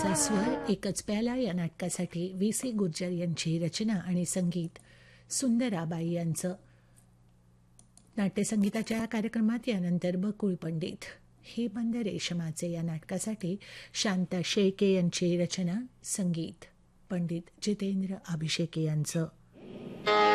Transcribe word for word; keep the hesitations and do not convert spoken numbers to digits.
एकाचा स्वर एकच प्याला या नाटकासाठी व्ही सी गुर्जर यांची रचना आणि संगीत सुंदराबाई यांचं. नाट्यसंगीताच्या या कार्यक्रमात यानंतर बकुळ पंडित हे बंद रेशमाचे या नाटकासाठी शांता शेळके यांची रचना, संगीत पंडित जितेंद्र अभिषेके यांचं.